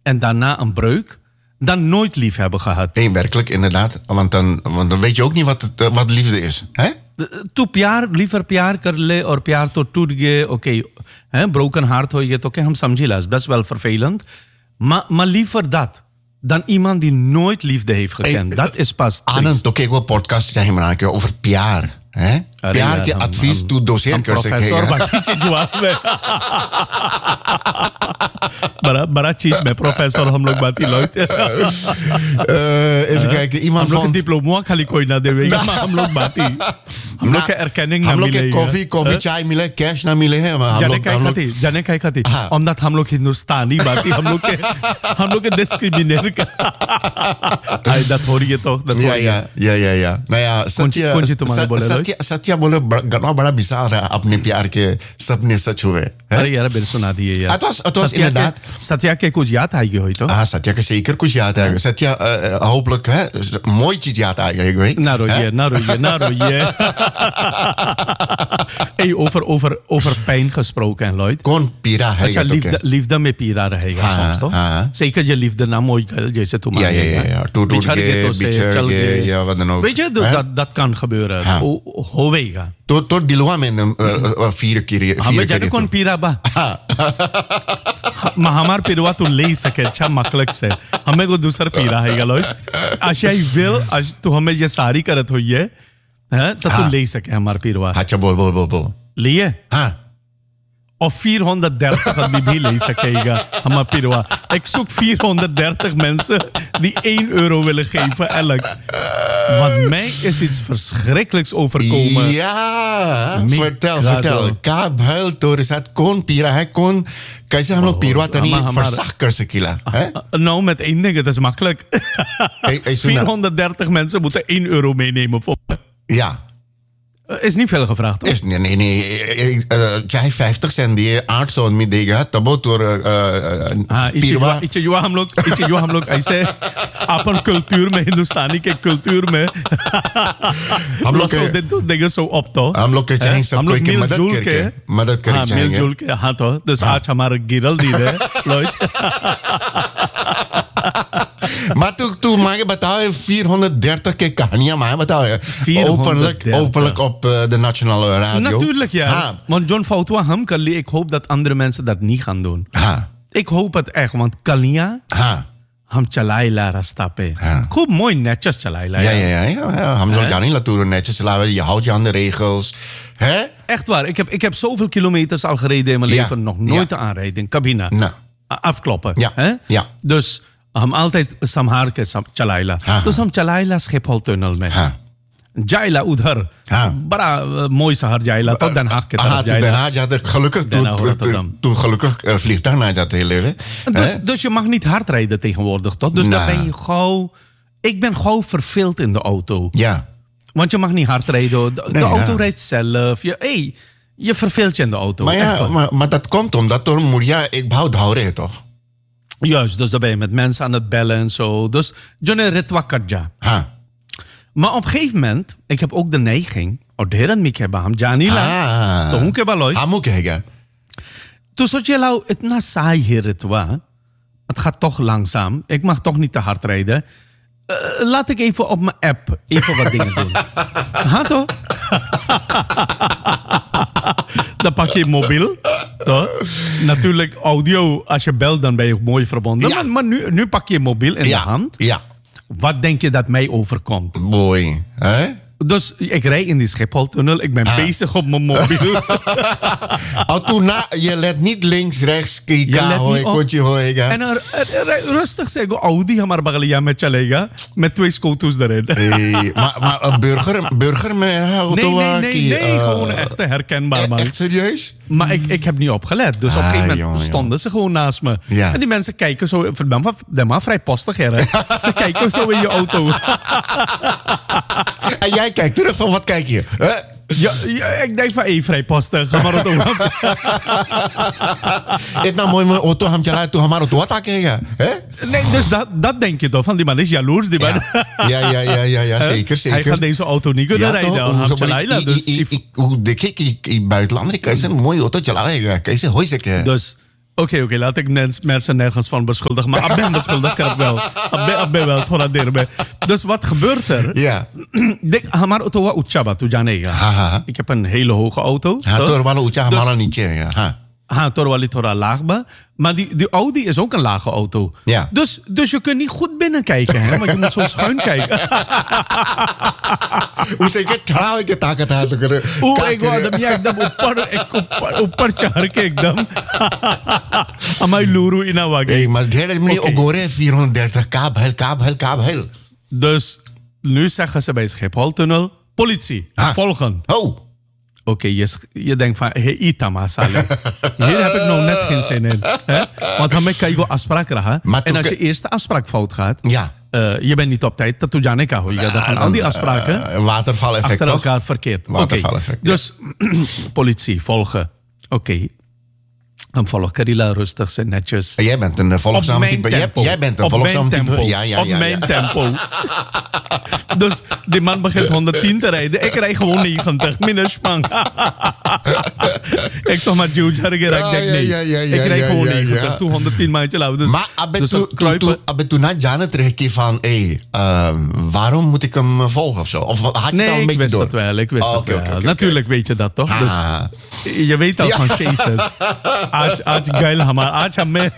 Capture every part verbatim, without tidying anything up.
en daarna een breuk, dan nooit lief hebben gehad. Nee, werkelijk, inderdaad. Want dan, want dan weet je ook niet wat, het, wat liefde is. Hè? Tu प्यार liever प्यार कर ले और प्यार तो टूट गए oké okay, broken heart हो गया तो oké हम समझी ला best wel vervelend maar maar liever dat dan iemand die nooit liefde heeft gekend. Hey, dat is pas Anand तो एक वो podcast चाहिए बना के over प्यार हैं प्यार के advies तू doseer कर सकेगा प्रोफेसर बाकी चीज जवाब में बड़ा बड़ा चीज में प्रोफेसर हम लोग बात ही लोग even kijken iemand हम लोग vond डिप्लोमा खाली कोई ना देवेगा हम लोग बात ही हम लोग के erkenning ना हम लोग मिलेगा के कॉफी कॉफी चाय मिले कैश ना मिले हैं हम जाने लोग क्या हम लोग खाती जाने क्या खाती omdat हम लोग हिंदुस्तानी बाती हम लोग के हम लोग के discrimineer का आई dat hoor je toch dat ja ja ja ja ja nou ja Satya कौन सी तुम्हारे बोले Satya Satya बोले गणा बड़ा विशाल है अपने प्यार के सपने सच हुए अरे यार बिल सुना दिए यार het was het was inderdaad Satya के कुछ याद आई होई तो ah Satya के zeker कुछ याद है Satya hopelijk hè mooi चीज याद आएगा ना रोइए ना रोइए ना रोइए hey, over, over, over pijn gesproken, en Lloyd. Kon pira है अच्छा liefde, liefde में पीरा रहेगा soms तो zeker je liefde na mooi gel जैसे तुम ja ja ja ja टूट टूट गए बिछड़ गए या wat dan ook weet je dat dat kan gebeuren होवेगा तो तो दिलवा में vier keer हमें जाने कौन पीरा बा maar हमार पिरवा तो ले ही सके अच्छा मखलक से हमें को दूसरा पीरा है Lloyd als jij wil als तू हमें ये सारी करत हुई है हैं तो तू ले ही सके हमार पिरवा अच्छा बोल बोल बोल बोल लिए हाँ of vierhonderddertig had die heel sekega hama pirwa ik zoek vierhonderddertig mensen die één euro willen geven elk want mij is iets verschrikkelijks overkomen ja vertel vertel kaab huil door zat kon pira है कौन कैसे हम लोग पिरवा तनी verzacht कर सकेला nou met één ding het is makkelijk vierhonderddertig mensen moeten één euro meenemen voor ja is niet veel gevraagd toch? Is, nee, nee, nee. चाहे vijftig cent दिए आठ सौ में देगा तब वो तो पीरवा इचे जो हम लोग इचे जो हम लोग ऐसे अपन कल्चर में हिंदुस्तानी के कल्चर में हम लोग के तो देंगे सो अब तो हम लोग के चाहिए सब कोई की मदद करके मदद करके चाहिए मिलजुल के हाँ तो तो आज हमारा गिरल दी है Lloyd maar toen, toen mag je betalen vierhonderddertig keer kaniya maar betalen openlijk openlijk op uh, de nationale radio natuurlijk ja ha. Want John Foutwa ham kan ik hoop dat andere mensen dat niet gaan doen ha. Ik hoop het echt want kaniya ha हम चलाएला रास्ता पे खूब mooi netjes चलाएला ja ja ja ja, ja. हम लोग जाने लतूर netjes चलावे je houdt je aan de regels hè echt waar ik heb ik heb zoveel kilometers al gereden in mijn leven ja. nog nooit ja. aanrijden cabine nou. afkloppen ja hè ja dus हम altijd संभाल के चलाएला तो हम चलाएला स्किपहोल टनल में जाइला उधर बड़ा mooi शहर जाइला तो Den Haag के तरफ जाइला Den Haag जाते gelukkig toen gelukkig vliegtuig naar dat hele leven dus dus je mag niet hard rijden tegenwoordig toch dus dan ben je gauw ik ben gauw verveeld in de auto ja want je mag niet hard rijden de, de auto rijdt zelf je hey je verveelt je in de auto maar ja maar, maar dat komt omdat door Moria ik bouw houden toch juist dus dan ben je met mensen aan het bellen en zo dus Johnny ritwa kadja ha maar op een gegeven moment ik heb ook de neiging orderen mi ke baham janila to hun ke baloi हम कहेगा तो सोचिए लाओ इतना साई है ritwa het gaat toch langzaam ik mag toch niet te hard rijden uh, laat ik even op mijn app even wat dingen doen ha toch dan pak je mobiel toch? Natuurlijk audio als je belt dan ben je mooi verbonden ja. maar, maar nu, nu pak je mobiel in ja. de hand ja. Wat denk je dat mij overkomt mooi hè dus ik rijd in die Schipholtunnel. Ik ben ah. bezig op mijn mobiel. oh, toen na, je let niet links, rechts kijken. Hoi, kotje, hoi. En er, er, er, rustig zeggen, Audi, hamar bagaliya met chalega. Met twee scooters erin. hey, maar maar een burger, burger met auto? Nee, nee, nee. nee uh, gewoon echt herkenbaar, man. Echt serieus? Maar ik, ik heb niet opgelet. Dus ah, op een gegeven moment jongen, stonden ze gewoon naast me. Ja. En die mensen kijken zo... Dat is vrij postig, hè. Ze kijken zo in je auto. En jij kijkt terug van, wat kijk je? Huh? Ja, ja, ik denk van, hey, vrij postig. Ga maar auto. Itna mooi mooi auto, ham chala, tu hamar auto wat akega. Nee, dus dat, dat denk je toch. Van die man is jaloers. Die man. Ja, ja, ja, ja, ja, zeker, zeker. Hij gaat deze auto niet kunnen ja, rijden. Ham chala, dus... Hoe denk ik, in buitenland, ik kan een mooie auto chala. Kan je hoi zeggen. Dus... Oké, oké, laat ik nens- mensen nergens van beschuldigen. Maar ik ben beschuldigd, kan ik wel. Ik ben wel, thora der me. Dus wat gebeurt er? Ja. Dek, hamar auto wa uchaba tu janega. Haha. Ik heb een hele hoge auto. Ha, toch? door wala ucha Dus- hamala niet, ja. Ha. Ha, Torwali Tora laag ba. Maar die, die Audi is ook een lage auto. Ja. Dus, dus je kunt niet goed binnenkijken, hè? Want je moet zo schuin kijken. Hoe zeker trouw ik het aan het doen? Oeh, ik wou dat jij dat op ik op par ik dan. Amai luru in awagi. Hey, maar de hele meneer Oké. Ogore vierhonderddertig kabel, kabel, kabel. Dus nu zeggen ze bij Schipholtunnel, politie, Ah. volgen. Oh. Oké, je, sch- je denkt van, hey, Itama, Saleh. Hier heb ik nou net geen zin in. Hè? Want dan kan je wel afspraken raken. Maar En toen als ke- je eerste afspraak fout gaat, Ja. uh, je bent niet op tijd, dat doe je niet. Dan gaan al die afspraken Uh, watervaleffect, achter toch? elkaar verkeerd. Oké, Watervaleffect, ja. dus politie, volgen. Oké. Dan volg Carilla rustig en netjes. Jij bent een uh, Op volgzaam mijn type. Jij, tempo. jij bent een Op volgzaam mijn type. tempo. Ja, ja, Op ja, mijn ja. tempo. Dus die man begint honderdtien te rijden. Ik rijd gewoon negentig. Minder spang. Ik toch maar Jude Jarger. Ik Ja, denk ja, nee. ja, ja, Ik ja, rijd ja, gewoon ja, negentig. ja. Toen honderdtien maandje lauw. Dus, Maar abbe dus toen we toen- kruipen. toen- abbe toen naar Jana terugkeer van, hé, hey, waarom moet ik hem uh, volgen of zo? Of had je het al Nee, een ik beetje wist door? het wel. Ik wist Oh, het oké, wel. oké, oké, Natuurlijk weet je dat toch? Ah. Dus je weet al Ja. van Jezus. Aaj, aaj, geil, hamar. Aaj, hammer.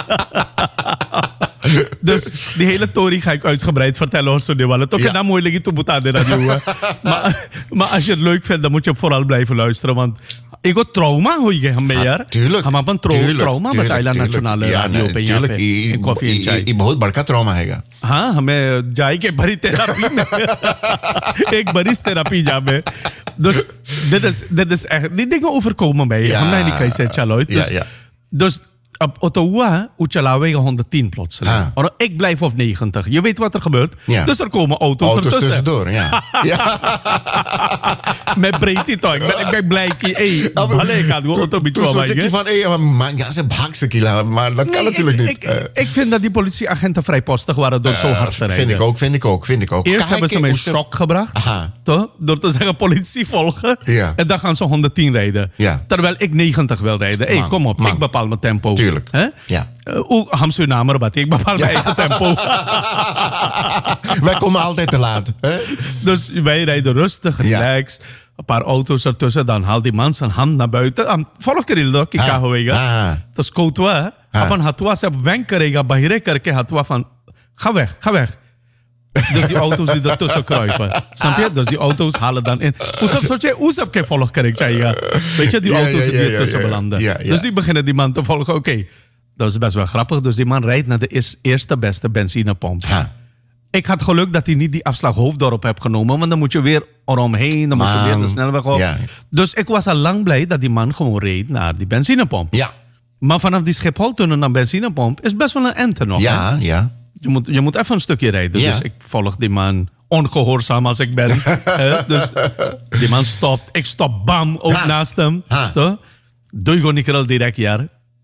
Dus die hele story ga ik uitgebreid vertellen. Hoor, zo die wel. Toch Ja. dan moeilijk in te moeten aan de radio. hè. maar, maar als je het leuk vindt, dan moet je vooral blijven luisteren. Want ik heb trauma, hoe je hem mee. Ah, tuurlijk. Maar van tro- Tuurlijk, trauma met tuurlijk, Thailand tuurlijk. Nationale Ja, Radio. nee, ben je tuurlijk. पे, I- in koffie en I- chai. I- I बहुत बड़का trauma हैगा. हाँ हमें जाएंगे बड़ी थेरापी में एक बरी's therapie ja में dus dit is dit is echt die dingen overkomen mij Ja. हम नहीं कहीं से चलो dus Ja, ja. dus op Ottawa uchalawe je honderdtien plotseling Ah. maar ik blijf op negentig je weet wat er gebeurt Ja. dus er komen auto's, Auto's ertussen tussendoor, ja. ja. met breedte toch ik ben, ik ben blij hey balé ik had gewoon auto Toen bij stond ik van, hé, maar ja, ze baksen kilo, maar dat kan natuurlijk ik, niet. ik, Eh, ik vind dat die politieagenten vrijpostig waren door zo hard te rijden. Vind ik ook, vind ik ook, vind ik ook. Eerst Kijk, hebben ze mij hoe in shock gebracht. Aha. Toch? Door te zeggen politie volgen. Ja. En dan gaan ze honderdtien rijden. Ja. Terwijl ik negentig wil rijden. Hé, hey, Man, kom op. man. Ik bepaal mijn tempo. Tuurlijk. Hè? Ja. Uh, Oeh, hamsu namer bat. Ik bepaal mijn eigen tempo. Wij komen altijd te laat. Hè? Dus wij rijden rustig, Ja. relax. Een paar auto's ertussen. Dan haalt die man zijn hand naar buiten. Um, volg Kerildo. Ik ga Ah. gewoon. Ah. Dat is koutwa. Ah. Apan hatwa se wenkerega bahire kerke hatwa van ga weg, ga weg. Dus die auto's die ertussen kruipen. Snap je? Dus die auto's halen dan in. Hoe zou je hoe zou je volgen krijgen? Weet je, die Ja, auto's ja, die ja, ertussen ja, ja. belanden. Ja, ja. Dus die beginnen die man te volgen. Oké, dat is best wel grappig. Dus die man rijdt naar de is- eerste beste benzinepomp. Ha. Ik had geluk dat hij niet die afslag Hoofddorp heeft genomen. Want dan moet je weer eromheen. Dan moet je Man, weer de snelweg op. ja. Dus ik was al lang blij dat die man gewoon reed naar die benzinepomp. Ja. Maar vanaf die Schipholtunnel naar benzinepomp is best wel een ente nog. hè? Ja, ja. Je moet, je moet even een stukje rijden. Ja. Dus ik volg die man ongehoorzaam als ik ben. Hè? Dus die man stopt. Ik stop bam ook Ha. naast hem. Ha. Toch? Doe je gewoon niet al direct jaar.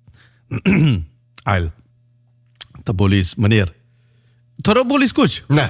Ail. De police, meneer. Toro police coach. Nee.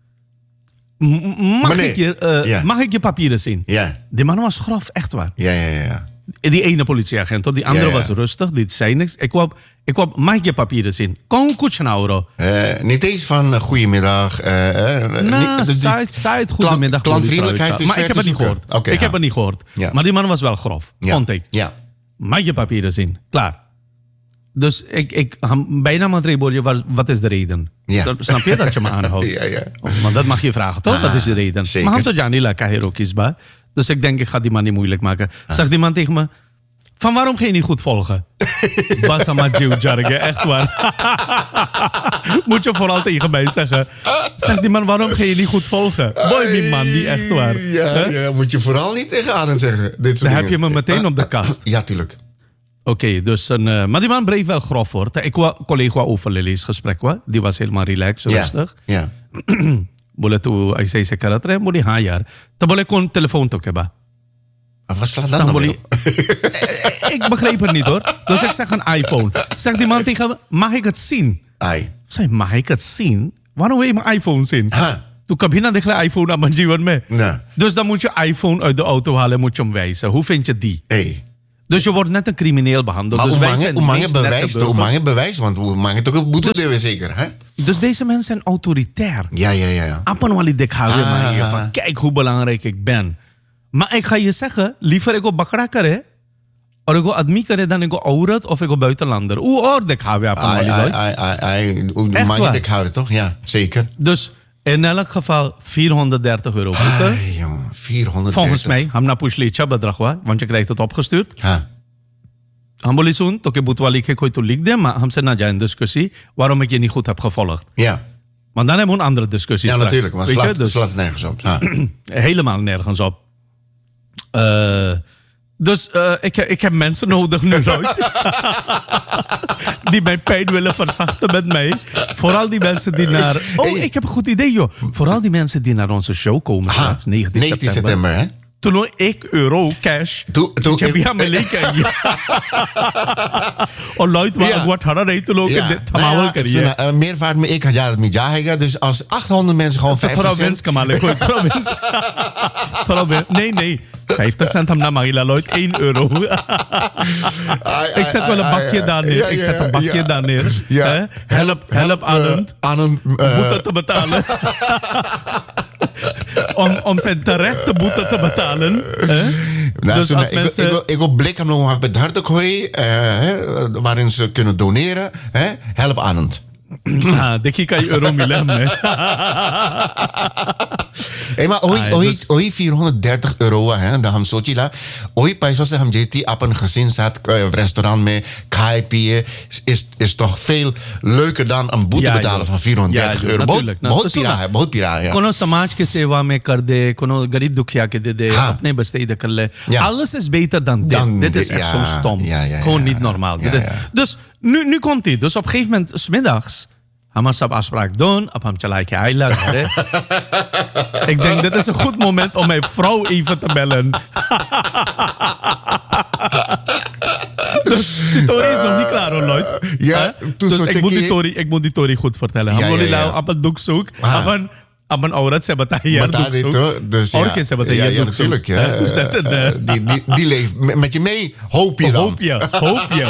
M- Mag, Meneer. ik je, eh, Ja. mag ik je papieren zien? Ja. Die man was grof, echt waar. Ja, ja, ja, ja. Die ene politieagent, hoor. Die andere Ja, ja. was rustig, die zei niks. Ik wou, ik wou, mag ik je papieren zien? Kom koetje nou, bro. Eh, niet eens van uh, goedemiddag. eh, eh, Nou, niet- de- zei het- zei het goedemiddag. klant- klantvriendelijkheid politie, is maar ik ver heb het te niet zoeken. gehoord. Oké, ik heb ja. het niet gehoord. Ja. Maar die man was wel grof, Ja. vond ik. Ja. Mag je papieren zien? Klaar. Dus ik, ik ham- bijna maar drie woorden, wat- wat is de reden? Ja. Dan snap je dat je me aanhoudt? Ja, ja. Oh, maar dat mag je vragen, toch? Ah, wat is de reden? zeker. Maar hem Janila Kahiro kiesbaar. Dus ik denk, ik ga die man niet moeilijk maken. Ah. Zegt die man tegen me, van waarom ga je niet goed volgen? Basama Jew Jarge, echt waar. Moet je vooral tegen mij zeggen. Zegt die man, waarom ga je niet goed volgen? Boy, die man, die echt waar. Ja, Hè? ja, moet je vooral niet tegen Arend zeggen. Dit soort Dan heb dingen. je me meteen op de kast. Ja, tuurlijk. Oké, dus een, uh, maar die man bleef wel grof hoor. Ik was collega over Lily's gesprek, wa? Die was helemaal relaxed, Ja. rustig. Ja. Boleh tu ay say se karatre, boleh hayar. Ta boleh kon telefoon to keba. Maar wat slaat dat Dan nou boleh. weer op? Ik begreep het niet hoor. Dus ik zeg een iPhone. Zegt die man tegen me, mag ik het zien? Ai. Ik zei, mag ik het zien? Waarom wil je mijn iPhone zien? Ha. Toen kwam je de iPhone aan mijn जीवन में. Nee. Dus dan moet je iPhone uit de auto halen en moet je hem wijzen. Hoe vind je die? Hey. Dus je wordt net een crimineel behandeld. Maar dus hoe wij mange, zijn hoe de mange meest nette bewijs, hoe burgers. mange bewijs, want hoe mange toch een boete dus, zeker, hè? Dus deze mensen zijn autoritair. Ja, ja, ja. ja. Apanwali dik gaan weer Ah, maar hier ah, van ah. kijk hoe belangrijk ik ben. Maar ik ga je zeggen, liever ik op bakrakere, of ik op admikere dan ik op auret of ik op buitenlander. Hoe oor ik ga weer Ai, Apanwali ai, nooit. ai, ai, ai. Hoe Echt mange waar? dik houden, toch? Ja, zeker. Dus in elk geval vierhonderddertig euro boete. Ai, jongen, vierhonderddertig. Volgens mij, ham na pushlicha bedrag wa, want je krijgt het opgestuurd. Ha. Ham boli soen, toke boetwali ik gooi to likde, maar ham zei na een discussie waarom ik je niet goed heb gevolgd. Ja. Want dan hebben we een andere discussie Ja, straks. natuurlijk, maar Weet je? slaat, Dus slaat nergens op. Ha. helemaal nergens op. Uh, dus uh, ik, ik heb mensen nodig nu uit. Die mijn pijn willen verzachten met mij. Vooral die mensen die naar... Oh, Hey. ik heb een goed idee, joh. Vooral die mensen die naar onze show komen Ha. straks, negentien negentien september. september, hè? Toen ik euro cash. Toen- toen- Ik heb hier mijn leken. Oh, luid, maar Ja. ik word harder eten toen ook in dit Nou tamawel ja, het is karier. een, uh, meervaart met ik had jaar het met jahiga. Dus als achthonderd mensen gewoon vijftig Trouw cent... winst, Kamal. Ik hoor trouw winst. Trouw winst. Nee, nee. vijftig cent hem naar Marila Lloyd, één euro. Ik zet wel een bakje daar neer. Ja, Ik ja, zet een bakje ja. daar neer. Ja. Hè? Help, help eh, Anand. Anand, eh, Boete te betalen. om, om zijn terechte boete te betalen. Hè? Nou, Dus zo, als ik, wil- mensen... ik, wil, ik wil blik hem nog bij het hart gooien, eh, hè, waarin ze kunnen doneren. Hè? Help Anand. Ah, dikkie kan je euro milem. Hey, maar oi, Ah, oi, dus- oi vierhonderddertig euro, hè, dat ham sochi la. Oi, paisos se ham jeti op een gezin staat, uh, restaurant met kai pie, is, is toch veel leuker dan een boete Ja, betalen joh. van vierhonderddertig Ja, joh, euro. natuurlijk. Nou, बहुत तो पीरा सुनो। है, बहुत पीरा है. कोनो समाज के सेवा में कर दे, कोनो गरीब दुखिया के दे दे, हाँ. अपने besteden कर ले. Ja. Alles is beter dan dit. Dan dit is dit, echt ja. zo stom. Ja, ja, Gewoon ja. niet normaal. Ja, Dit- ja. Dus nu, nu komt hij. Dus op een gegeven moment, 's middags, Hamar sab afspraak doen, op hem chalai ke aila. Ik denk, dit is een goed moment om mijn vrouw even te bellen. Dus die Tory is nog niet klaar hoor, Lloyd. Ja, Hè? toen Dus zo ik tik moet, die je- Tory, ik moet die Tory goed vertellen. Ja, Ham ja, willen ja. nou op het doek zoek. Ah. Aban, aban aurat se bataille Maar daar dit, hoor. Dus ja. Orke se ja, bataille ja, natuurlijk. Ja. Dus dat een... Eh, eh, die, die, die leeft met, met je mee, hoop je dan. Hoop je, hoop je.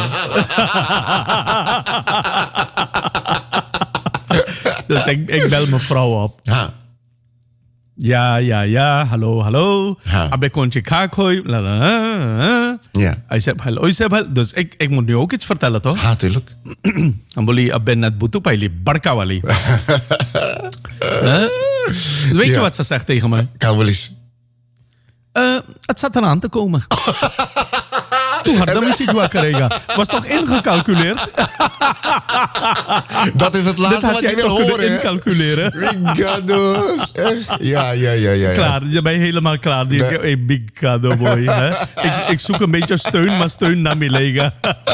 Dus ik, ik bel mijn vrouw op. Ha. Ja, ja, ja, hallo, hallo. Ha. Abe kontje kakoi. La, la, la, la. Ja. Hij zegt hallo, hij zegt hallo. Dus ik, ik moet nu ook iets vertellen, toch? Ha, tuurlijk. Amboli abe net butu paili, barka wali. Huh? Weet je Ja. wat ze zegt tegen me? Kan wel eens. Uh, het zat eraan te komen. Toen had dat met je jua karega. Was toch ingecalculeerd? Dat is het Dat laatste had wat jij je wil toch kunnen horen. hè? incalculeren? Rigados. Echt? Ja, ja, ja, ja. ja. Klaar, je bent helemaal klaar. Die, Nee. hey, big gado boy. Hè? ik, ik zoek een beetje steun, maar steun naar me lega.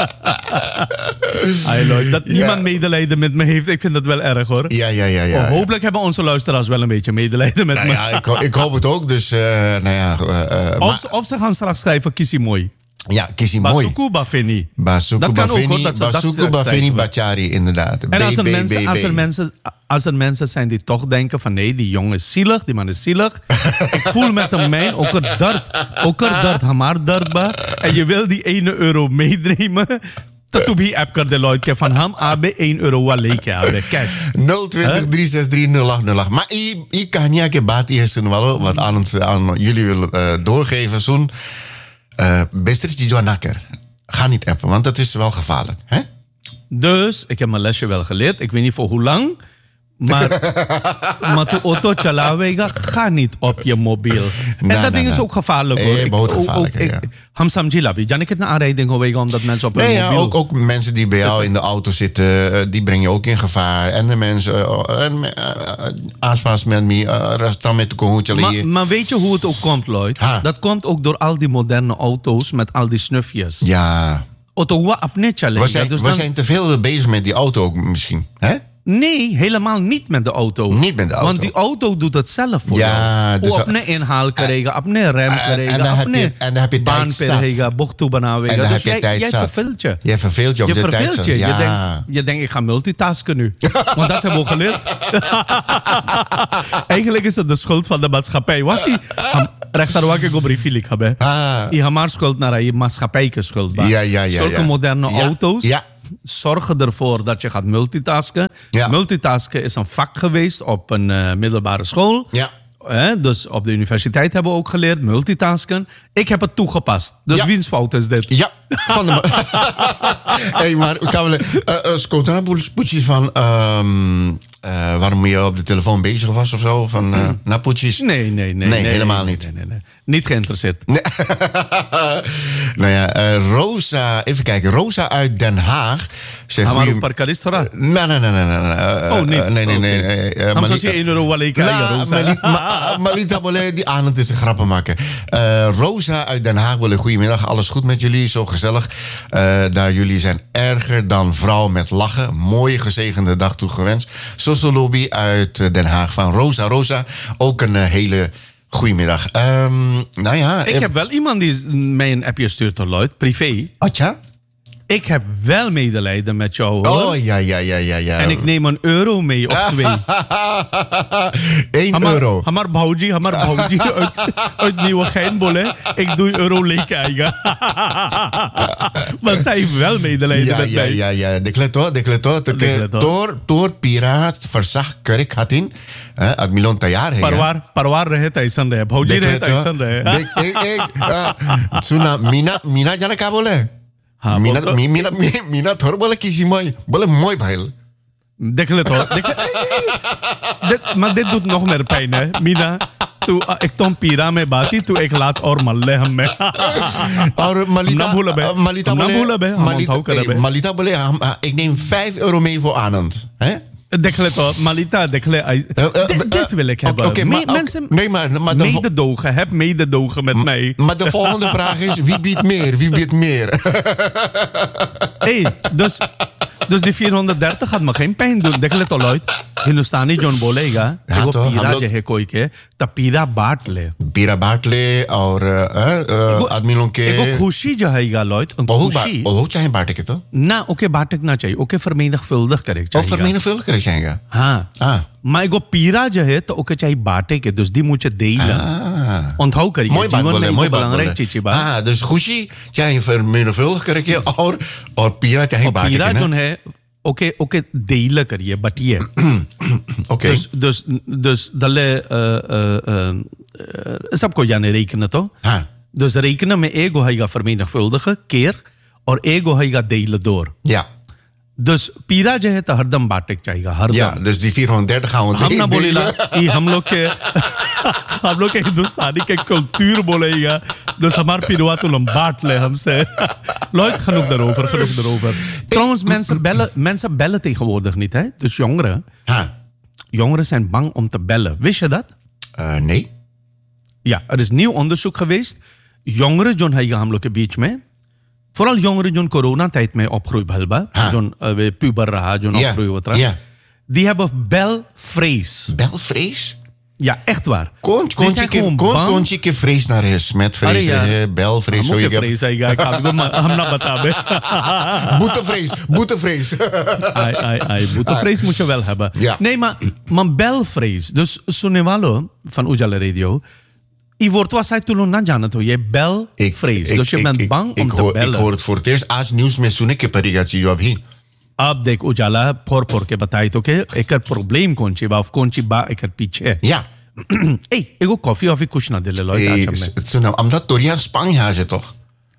Ay, Lloyd, dat Ja. niemand medelijden met me heeft, ik vind dat wel erg hoor. Ja, ja, ja. ja. Oh, hopelijk hebben onze luisteraars wel een beetje medelijden met Nou me. ja, ik, ho- ik hoop het ook. Dus, eh nou ja. eh, eh, Of, maar- ze- of ze gaan straks schrijven, kies mooi. ja, kies hij mooi. Basuku Bafeni. Basuku Dat kan ook, hoor, Bafeni, dat ze dat Basuku straks Bafeni zeggen. Bachari, inderdaad. En als er, B, B, mensen, B, als, er B. mensen, als er mensen zijn die toch denken van nee, die jongen is zielig, die man is zielig. Ik voel met hem mijn, ook er dart, ook er dart, hamar dart ba. En je wil die ene euro meenemen. Dat doe je app de Lloyd van hem, ab één euro wel leken, ab cash. nul twintig drie zes drie nul acht nul acht. Maar ik, ik kan niet een bati is wel wat aan, het, aan jullie willen uh, doorgeven. Zo'n uh, bestertje Joan Nakker. Ga niet appen, want dat is wel gevaarlijk. Hè? Dus, ik heb mijn lesje wel geleerd. Ik weet niet voor hoe lang. Maar, maar de auto chalawega, ga niet op je mobiel. En Nou, dat ding nou, is nou. ook gevaarlijk hoor. Eh, behoorlijk gevaarlijk, ja. Ham samjilabi. Jan, ik het naar aanrijding hoor, omdat mensen op hun Nee, ja, mobiel... ook, ook mensen die bij jou in de auto zitten, uh, die breng je ook in gevaar. En de mensen, uh, en, uh, aanspaas met me, uh, restan met de kohoetje. Maar, maar weet je hoe het ook komt, Lloyd? Ha. Dat komt ook door al die moderne auto's met al die snufjes. Ja, Auto wa apne we chalega. zijn, Dus we dan, zijn te veel bezig met die auto ook misschien. Hè? Nee, helemaal niet met de auto. Niet met de auto. Want die auto doet het zelf voor Ja, jou. dus Hoe op een inhaal krijgen, op een rem en krijgen, dan op heb je- een en dan heb je tijd baan zat. krijgen, bocht toe En dan dus heb je jij, tijd jij zat. verveelt je. Je verveelt je op Je de tijd verveelt zat. je. Ja. Je, denkt, je denkt, ik ga multitasken nu. Want dat hebben we geleerd. Eigenlijk is het de schuld van de maatschappij. Wat die rechter wat ik op briefje hebben. Ah. Je hebt maar schuld naar je maatschappij schuld. Ja, ja, ja, Zulke ja. moderne Ja, auto's ja. zorgen ervoor dat je gaat multitasken. Ja. Multitasken is een vak geweest op een uh, middelbare school. Ja. Eh, dus op de universiteit hebben we ook geleerd multitasken. Ik heb het toegepast. Dus Ja. wiens fout is dit? Ja, van de. Hey, maar kan we. Uh, Scoota, poetjes van. Um, uh, waarom je op de telefoon bezig was of zo? Van uh, na poetjes? Nee, nee, nee. Nee, helemaal niet. Nee, nee, nee. Niet geïnteresseerd. Nee. Nou ja, uh, Rosa, even kijken. Rosa uit Den Haag. Zegt Gaan we goeie- op parkaristera? Nee, nee, nee, nee, nee. Uh, Oh, niet? uh, nee, nee, nee. Oké. nee. Uh, Ham Malita- zoals je één euro wel ik Nou, Rosa. Mali- Ma- Malita Bolle, die aan het is een grappenmaker. Uh, Rosa uit Den Haag, willen goedemiddag. Alles goed met jullie? Zo gezellig. Uh, daar jullie zijn erger dan vrouw met lachen. Mooie gezegende dag toegewenst. Sosolobby uit uh, Den Haag van Rosa. Rosa, ook een uh, hele goedemiddag. Um, nou ja. Ik even- heb wel iemand die mij een appje stuurt, hoor, Lloyd, privé. Atja? Ik heb wel medelijden met jou, hoor. Oh, ja, ja, ja, ja, ja. En ik neem een euro mee, of twee. Eén Hamar, euro. Hamar Bauji, Hamar Bauji uit, uit Nieuwegein, bolle. Ik doe euro lekijken. Want zij heeft wel medelijden Ja, met ja, mij. ja, ja. De kleto, de kleto. De kleto. Door, door piraat verzag kerk hatin. At milon tayar है. Parwar, parwar रहे तैसन रहे. भौजी रहे तैसन रहे. देख एक एक सुना मीना मीना जाने क्या बोले हाँ, मीना बोल तो। मी- मीना मी- मीना थोड़ा बोले किसी मोय बोले मोय भाई देख ले तो. देख ले. Dit, maar dit doet nog meer pijn, hè. Mina, toen uh, ik tom pira में बाती, toen ik laat और मल्ले हम में. और मलिता हम ना भूले बे. uh, मलिता हम ना बोले भूले बे. हम मलिता onthouden eh, बे. मलिता बोले हम uh, ik neem vijf euro mee voor Anand hè Deख le to. Malita, deख le. Eh, eh, Dit, dit wil ik oké, hebben. oké, Me- maar- oké, mensen, nee, maar- maar de vo- mededogen. Heb mededogen met mij. maar de volgende vraag is wie biedt meer wie biedt meer Hey, dus, dus die vierhonderddertig gaat me geen pijn doen. Deख le to, Lloyd. Hindustani John bolega. Ja, Ego toch, pira हम लोग- je है कोई के. Ta pira बांट ले. बीरा बाटले और uh, uh, आदमी लोग के Ego खुशी जो है गा, Lloyd. Een बहुत खुशी. बहुत चाहे बांटे के तो Na, oké, baat ik na चाहिए. Oké, vermenigvuldig करें और vermenigvuldig करे जाएगा हाँ. ah Maar ego pira जो है तो ओके चाहिए बांटे के. Dus die moet je delen. ah Onthoud करिए. mooi baat जीवन में बोले ego mooi baat belangrijk बोले चीज़ बात. ah dus खुशी चाहे vermenigvuldig करे के और और पीरा चाहे और बांटे पीरा के जो ना है ओके ओके delen करिए बटिए. oké Dus dus dus dalle uh, uh, uh, सबको यानी rekenen तो. हाँ Dus rekenen met ego है vermenigvuldigen keer और ego है delen door. ja Dus पीरा जो है तो हरदम बांटे चाहिए हरदम. ja dus die vierhonderddertig gaan we हम ना delen. बोलेगा कि हम लोग के हम लोग के हिंदुस्तानी के कल्चर बोलेगा dus हमार पिरवा तो हम बांट ले हमसे. Lloyd, genoeg daarover, genoeg daarover. Trouwens, mensen bellen, mensen bellen tegenwoordig niet, hè? Dus jongeren, हाँ jongeren zijn bang om te bellen. Wist je dat? uh, nee Ja, er is nieuw onderzoek geweest. Jongeren जो है हम लोग के बीच में, vooral jongeren जो corona tijd में opgroeid भलबा, हाँ. जो uh, puber रहा, जो Ja, opgroeid होता ja. die hebben belvrees. belvrees Ja, echt waar. कौन Die कौन सी zijn के gewoon कौन bang. कौन सी के vrees naar है smetvrees अरे यार, है belvrees हम zo लोग je के vrees है क्या आपको हम ना बता बे boetevrees boetevrees ai ai ai boetevrees moet je wel hebben. Ja. Nee, maar maar belvrees. Dus Sunewalo van Ujala Radio. I wordt was hij toen na jana to je belvrees. Dus je bent bang om ik te hoor, bellen. Ik hoor het voor het eerst आज न्यूज़ में सुने के पड़ेगा चीज़ अभी अब देख उजाला four four के बताई तो के एक प्रॉब्लम कौन सी बा कौन सी बा एक पीछे ja ए एगो कॉफी ऑफी कुछ ना दिले लॉय Eh, आज में सुना omdat Torian Spanje is toch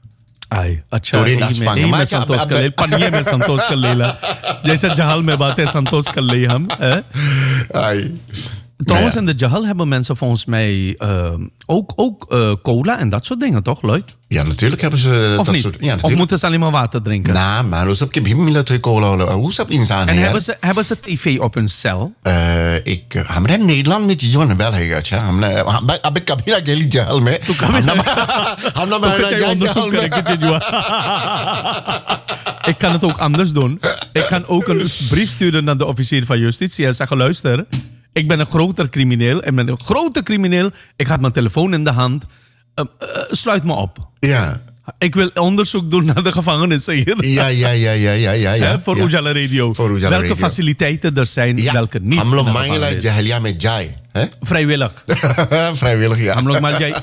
आई अच्छा Torin यही में Aspan, यही में मैं- संतोष अब- कर ले पनिये में संतोष कर लेला जैसे जहाल में बातें संतोष कर ली हम eh? Ai. Trouwens, Nou in de Jahal hebben mensen volgens mij uh, ook, ook uh, cola en dat soort dingen, toch, Lloyd? ja, natuurlijk hebben ze Of dat niet? soort... Ja, of natuurlijk. moeten ze alleen maar water drinken? Nou, maar hoe heb je minder te cola? Hoe heb je inzaan? En hebben ze, hebben ze tv op hun cel? Uh, ik हमरे नीलम में चीजों ने बेल है अच्छा हमने अब कभी ना गेली जहल में तू कभी हमने हमने तो मैं कहीं जहल onderzoek में करेंगे जुआ Ik kan het ook anders doen. Ik kan ook een brief sturen naar de officier van justitie en zeggen, luister, ik ben een groter crimineel. Ik ben een grote crimineel. Ik had mijn telefoon in de hand. Uh, uh, sluit me op. Ja. Ik wil onderzoek doen naar de gevangenissen hier. Ja, ja, ja, ja, ja, ja. ja. He, voor ja. Ujala Radio. Voor Ujala welke Radio. faciliteiten er zijn, Ja. welke niet. Hamlo in de Mangela gevangenis. Jahalia met Jai. Hè? Vrijwillig. Vrijwillig, ja. Hamlo maar jij.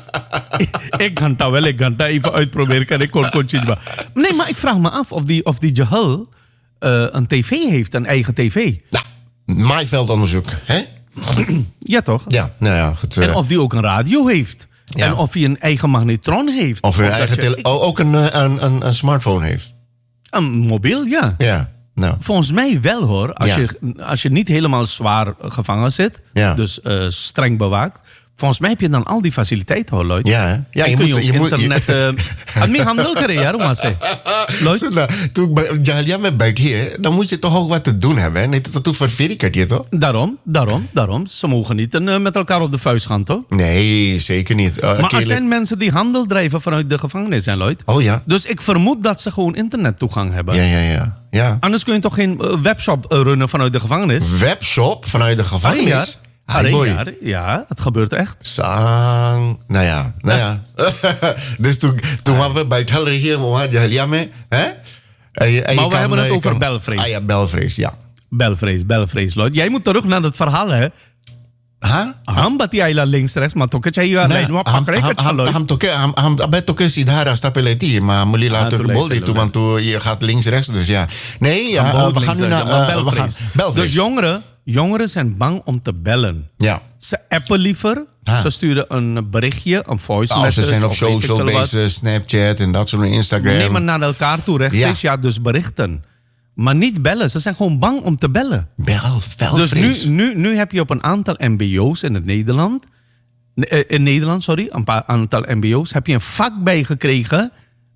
Ik ga het wel, ik ga het even uitproberen. Kan ik kort continu. Nee, maar ik vraag me af of die, of die Jahal uh, een tv heeft, een eigen tv. Nou, Maaiveld-onderzoek, hè? Ja, toch? Ja, nou ja, goed. En uh, of die ook een radio heeft. Ja. En of hij een eigen magnetron heeft. Of hij dat eigen je- tele- oh, ook een, uh, een, een, een smartphone heeft. Een mobiel, ja. Ja, nou. Volgens mij wel hoor. Als, Ja. je, als je niet helemaal zwaar gevangen zit, Ja. dus uh, streng bewaakt. Volgens mij heb je dan al die faciliteiten hoor, Lloyd. Ja, hè? Ja, En je kun moet- je je op moet- internet... uh, Admi handel kare yaar, वहाँ से. Lloyd, Zo, nou, toen ik bij Jahalia met बैठिए, dan moet je toch ook wat te doen hebben. Hè? Nee, dat toen ververikkert je toch? daarom, daarom, daarom. Ze mogen niet uh, met elkaar op de vuist gaan, toch? Nee, zeker niet. Uh, Maar er keerlijk- zijn mensen die handel drijven vanuit de gevangenis, hè, Lloyd? Oh ja. Dus ik vermoed dat ze gewoon internettoegang hebben. Ja, ja, ja. ja. Anders kun je toch geen uh, webshop uh, runnen vanuit de gevangenis? Webshop vanuit de gevangenis. Hi, Allee, boy. ja, ja, het gebeurt echt. Sang. Nou ja, nou ja. Dus toen, toen waren we bij het Heller hier, maar Jahalia mee. Hè? En je- en je Maar we kan, hebben het eh, je over kan- belvrees. Ah ja, belvrees, ja. Belvrees, belvrees, Lloyd. Jij moet terug naar het verhaal, hè? Huh? Hamba die ayla links rechts, maar toch jij ja, lijn wat ham pakken ik het ham Lloyd. ham toke ham ham abet toke sidhara stapeleti, maar moet je laten toen de bol lees je dit toe, want toen je gaat links rechts, dus ja. Nee, ja, Aan uh, we boven gaan nu links, naar ja, maar uh, we gaan belvrees. belvrees. Dus jongeren, jongeren zijn bang om te bellen. Ja. Ze appen liever. Ah. Ze sturen een berichtje, een voice Als ze message. zijn op of weet ik social veel wat. basis, Snapchat en dat soort Instagram. Nee, maar naar elkaar toe rechtstreeks, ja. dus berichten. Maar niet bellen. Ze zijn gewoon bang om te bellen. Bel, Dus belvrees. nu, nu, nu heb je op een aantal M B O's in het Nederland, eh, in Nederland, sorry, een paar aantal M B O's, heb je een vak bijgekregen,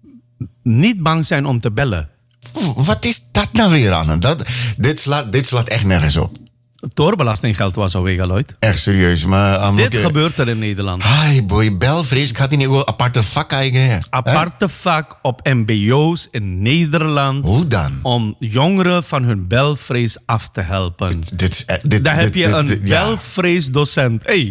niet bang zijn om te bellen. Wat is dat nou weer aan? Dat, dit, slaat, dit slaat echt nergens op. Toorbelastinggeld was alweer geluid. Echt serieus. Maar, um, Dit oké. gebeurt er in Nederland. Hi boy, belvrees. Ik had die niet gewoon aparte vak eigen. Aparte vak op M B O's in Nederland Hoe dan? om jongeren van hun belvrees af te helpen. Dit, is, eh, dit, Daar dit, heb je dit- een dit- ja. belvreesdocent. Hey.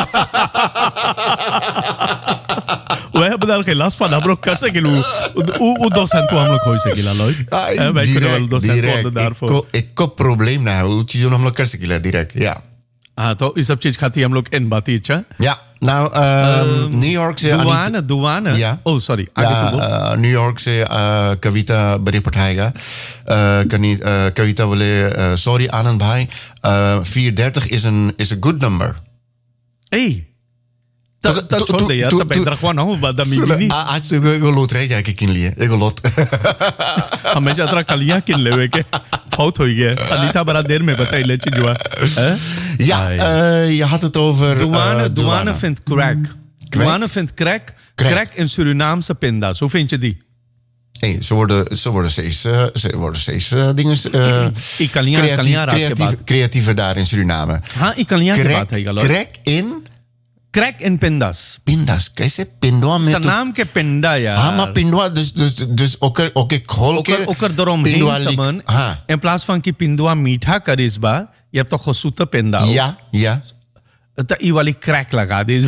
Wij hebben daar geen last van. Dat bro, kan zeggen hoe hoe hoe docent kwam ook ooit zeggen, Lloyd. Ai, Eh, Wij kunnen wel docent direct. worden daarvoor. Ik, ko- ik heb probleem nou. Hoe zie je nog een kerstje direct? Ja. Ah, toch? Is dat iets gaat hij hem ook in Batietje? Ja. Nou, um, New Yorkse Douane, douane. Ja. Oh, sorry. Ja, Agak uh, New Yorkse uh, Kavita berichtpartij. Uh, kani- uh, Kavita willen uh, sorry Anand bhai. Uh, vierhonderddertig is een is a good number. Hey. Toen- Dat dat toen- hoorde je. toen- Dat ben je toen- er gewoon over. Maar dat meen je niet. Ah, ah, ik wil loterij kijken kindje. Ik wil lot. हम मैं जरा कलियां किन लेवे के बहुत हो गया अनीता बड़ा देर में बताई ले जुआ Ja, Ai. uh, je had het over douane, uh, douane vindt crack. Douane vindt crack. Crack. Crack in Surinaamse pinda's. Hoe vind je die? Hey, ze worden, ze worden steeds, uh, ze worden steeds uh, dingen uh, Ikalian, creatief, Ikalian raad je creatief, baat. creatiever daar in Suriname. हाँ इकलियां की Crack, बात है गलो crack in crack in pindas pindas. कैसे पिंडवा में sa naam ke pinda यार हाँ maar pindua dus dus dus oker oker khol oker ke oker daaromheen pindua lik- samen हाँ in plaats van ki pindua मीठा करिस बा je hebt toch gezoete pinda ook. ja ja त ई वाली crack लगा दे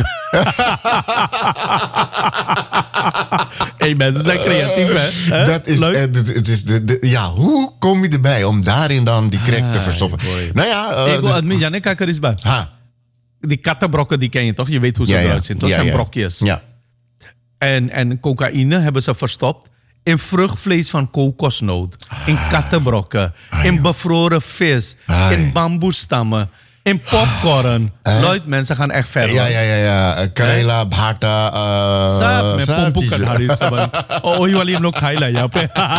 hey mensen zijn creatief hè Hè? dat is Leuk. eh, dit- het is de, de, ja hoe kom je erbij om daarin dan die crack te Ai, verstoppen? boy. Nou ja uh, ik wil dus, admit Janne kijk er eens bij ha die kattenbrokken die ken je toch je weet hoe ze ja ja eruit zien dat ja, zijn ja. brokjes ja En, en cocaïne hebben ze verstopt in vruchtvlees van kokosnoot. In kattenbrokken. in bevroren vis. Ai. In bamboestammen. In popcorn. Lloyd, mensen gaan echt ver. ja hoor. ja ja ja Uh, Karela bhata uh, Saab में saab पंपू चीज़- कर हारी सबन और वही वाली हम लोग खाई ला यहाँ पे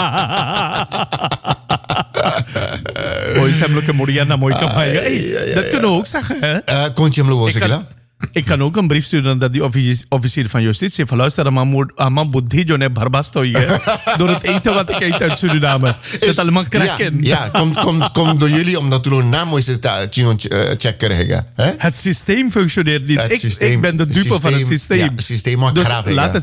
वही से हम लोग के मुड़िया ना मोई कमाएगा dat kunnen we ook zeggen hè Uh, kon je hem nog wel ik zeggen? kan, ik kan ook een brief sturen naar die officier, officier van justitie. Van luister, mijn buddhi jo ne barbast hooi door het eten wat ik eet uit Suriname. Zit allemaal crack ja, in. ja, komt kom, kom door jullie omdat we een naam moeten checken krijgen. Het systeem functioneert niet. Het Ik, systeem- ik ben de dupe van het systeem- systeem. ja, het systeem maakt dus graag, laat ja. het,